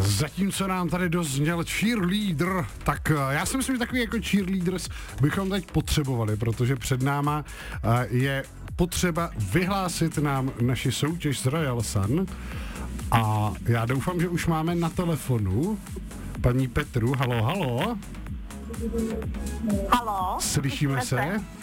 Zatímco nám tady dozněl cheerleader, tak já si myslím, že takový jako cheerleaders bychom teď potřebovali, protože před náma je potřeba vyhlásit nám naši soutěž z Royal Sun a já doufám, že už máme na telefonu paní Petru. Halo, halo. Halo. Slyšíme se?